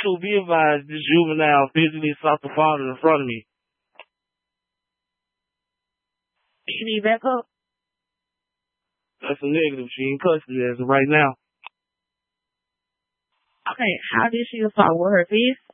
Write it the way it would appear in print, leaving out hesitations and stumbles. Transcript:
So be advised, this juvenile physically assaulted the father in front of me. She need back up? That's a negative. She in custody as of right now. Okay, how did she assault with her fist?